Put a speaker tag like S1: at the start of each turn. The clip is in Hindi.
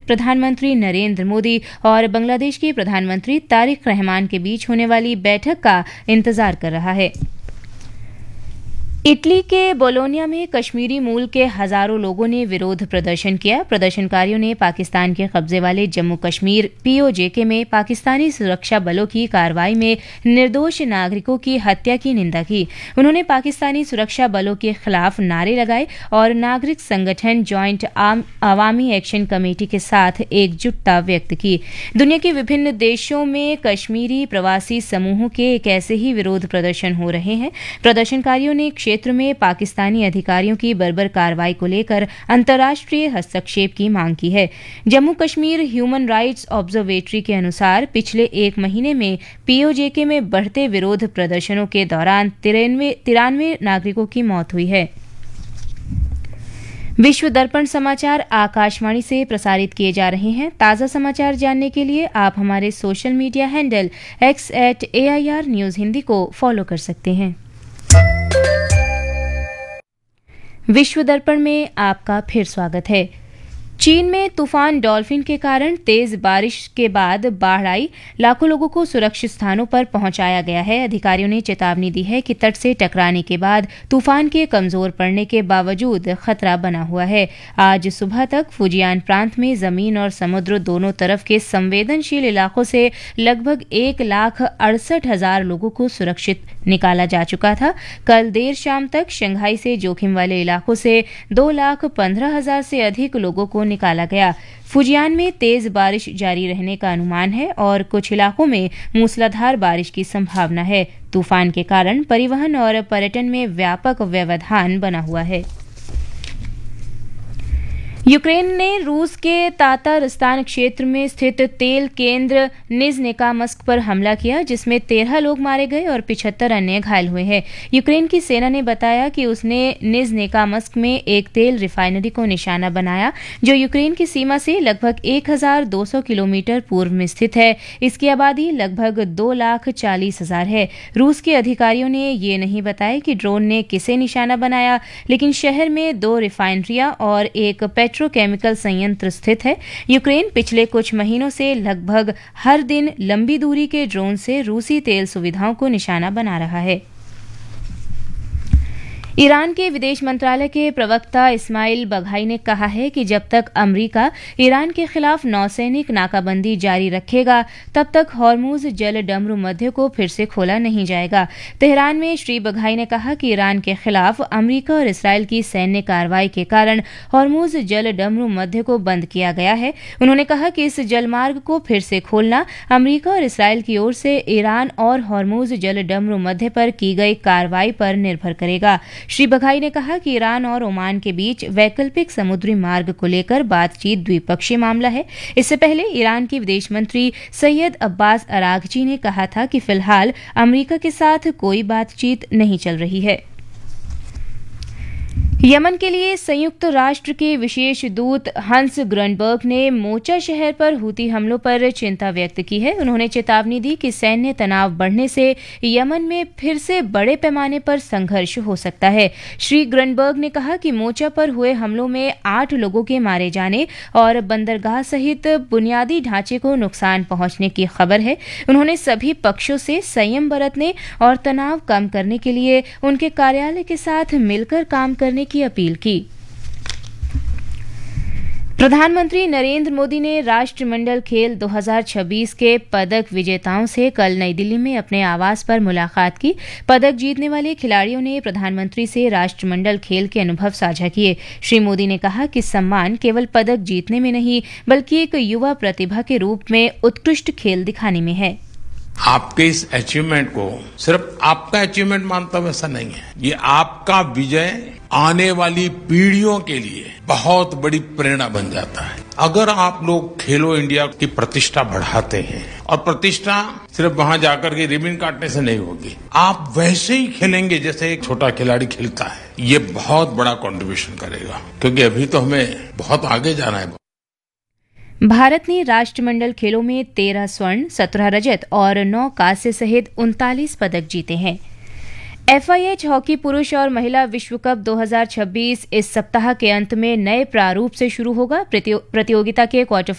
S1: प्रधानमंत्री नरेंद्र मोदी और बांग्लादेश के प्रधानमंत्री तारिक रहमान के बीच होने वाली बैठक का इंतजार कर रहा है। इटली के बोलोनिया में कश्मीरी मूल के हजारों लोगों ने विरोध प्रदर्शन किया। प्रदर्शनकारियों ने पाकिस्तान के कब्जे वाले जम्मू कश्मीर पीओजेके में पाकिस्तानी सुरक्षा बलों की कार्रवाई में निर्दोष नागरिकों की हत्या की निंदा की। उन्होंने पाकिस्तानी सुरक्षा बलों के खिलाफ नारे लगाए और नागरिक संगठन जॉइंट अवामी एक्शन कमेटी के साथ एकजुटता व्यक्त की। दुनिया के विभिन्न देशों में कश्मीरी प्रवासी समूहों के एक ऐसे ही विरोध प्रदर्शन हो रहे हैं। प्रदर्शनकारियों ने क्षेत्र में पाकिस्तानी अधिकारियों की बर्बर कार्रवाई को लेकर अंतर्राष्ट्रीय हस्तक्षेप की मांग की है। Jammu Kashmir human rights observatory के अनुसार पिछले एक महीने में पीओजेके में बढ़ते विरोध प्रदर्शनों के दौरान 93 नागरिकों की मौत हुई है। विश्व दर्पण समाचार आकाशवाणी से प्रसारित किए जा रहे हैं। ताज़ा समाचार जानने के लिए आप हमारे social media handle x@AIR news Hindi को फॉलो कर सकते हैं। विश्व दर्पण में आपका फिर स्वागत है। चीन में तूफान डॉल्फिन के कारण तेज बारिश के बाद बाढ़ आई। लाखों लोगों को सुरक्षित स्थानों पर पहुंचाया गया है। अधिकारियों ने चेतावनी दी है कि तट से टकराने के बाद तूफान के कमजोर पड़ने के बावजूद खतरा बना हुआ है। आज सुबह तक फुजियान प्रांत में जमीन और समुद्र दोनों तरफ के संवेदनशील इलाकों से लगभग 1,68,000 लोगों को सुरक्षित निकाला जा चुका था। कल देर शाम तक शंघाई से जोखिम वाले इलाकों से 2,15,000 से अधिक लोगों को निकाला गया। फुजियान में तेज बारिश जारी रहने का अनुमान है और कुछ इलाकों में मूसलाधार बारिश की संभावना है। तूफान के कारण परिवहन और पर्यटन में व्यापक व्यवधान बना हुआ है। यूक्रेन ने रूस के तातारिस्तान क्षेत्र में स्थित तेल केंद्र निजनेकामस्क पर हमला किया, जिसमें 13 लोग मारे गए और 75 अन्य घायल हुए हैं। यूक्रेन की सेना ने बताया कि उसने निजनेकामस्क में एक तेल रिफाइनरी को निशाना बनाया, जो यूक्रेन की सीमा से लगभग 1,200 किलोमीटर पूर्व में स्थित है। इसकी आबादी लगभग 2,40,000 है। रूस के अधिकारियों ने ये नहीं बताया कि ड्रोन ने किसे निशाना बनाया, लेकिन शहर में 2 रिफाइनरियां और एक पेट्रोकेमिकल संयंत्र स्थित है। यूक्रेन पिछले कुछ महीनों से लगभग हर दिन लंबी दूरी के ड्रोन से रूसी तेल सुविधाओं को निशाना बना रहा है। ईरान के विदेश मंत्रालय के प्रवक्ता इस्माइल बघाई ने कहा है कि जब तक अमेरिका ईरान के खिलाफ नौसैनिक नाकाबंदी जारी रखेगा, तब तक हॉर्मुज जल डमरू मध्य को फिर से खोला नहीं जाएगा। तेहरान में श्री बघाई ने कहा कि ईरान के खिलाफ अमेरिका और इसराइल की सैन्य कार्रवाई के कारण हॉर्मुज जल डमरू मध्य को बंद किया गया है। उन्होंने कहा कि इस जलमार्ग को फिर से खोलना अमेरिका और इसराइल की ओर से ईरान और हॉर्मुज जल डमरू मध्य पर की गई कार्रवाई पर निर्भर करेगा। श्री बघाई ने कहा कि ईरान और ओमान के बीच वैकल्पिक समुद्री मार्ग को लेकर बातचीत द्विपक्षीय मामला है। इससे पहले ईरान के विदेश मंत्री सैयद अब्बास अरागची ने कहा था कि फिलहाल अमेरिका के साथ कोई बातचीत नहीं चल रही है। यमन के लिए संयुक्त राष्ट्र के विशेष दूत हंस ग्रनबर्ग ने मोचा शहर पर हूती हमलों पर चिंता व्यक्त की है। उन्होंने चेतावनी दी कि सैन्य तनाव बढ़ने से यमन में फिर से बड़े पैमाने पर संघर्ष हो सकता है। श्री ग्रनबर्ग ने कहा कि मोचा पर हुए हमलों में 8 लोगों के मारे जाने और बंदरगाह सहित बुनियादी ढांचे को नुकसान पहुंचने की खबर है। उन्होंने सभी पक्षों से संयम बरतने और तनाव कम करने के लिए उनके कार्यालय के साथ मिलकर काम करने की अपील की। प्रधानमंत्री नरेंद्र मोदी ने राष्ट्रमंडल खेल 2026 के पदक विजेताओं से कल नई दिल्ली में अपने आवास पर मुलाकात की। पदक जीतने वाले खिलाड़ियों ने प्रधानमंत्री से राष्ट्रमंडल खेल के अनुभव साझा किए। श्री मोदी ने कहा कि सम्मान केवल पदक जीतने में नहीं, बल्कि एक युवा प्रतिभा के रूप में उत्कृष्ट खेल दिखाने में है।
S2: आपके इस अचीवमेंट को सिर्फ आपका अचीवमेंट मानता हूं, ऐसा नहीं है। ये आपका विजय आने वाली पीढ़ियों के लिए बहुत बड़ी प्रेरणा बन जाता है। अगर आप लोग खेलो इंडिया की प्रतिष्ठा बढ़ाते हैं, और प्रतिष्ठा सिर्फ वहां जाकर के रिबन काटने से नहीं होगी, आप वैसे ही खेलेंगे जैसे एक छोटा खिलाड़ी खेलता है, ये बहुत बड़ा कंट्रीब्यूशन करेगा, क्योंकि अभी तो हमें बहुत आगे जाना है।
S1: भारत ने राष्ट्रमंडल खेलों में 13 स्वर्ण, 17 रजत और 9 कांस्य सहित 39 पदक जीते हैं। FIH हॉकी पुरुष और महिला विश्व कप 2026 इस सप्ताह के अंत में नए प्रारूप से शुरू होगा। प्रतियोगिता के क्वार्टर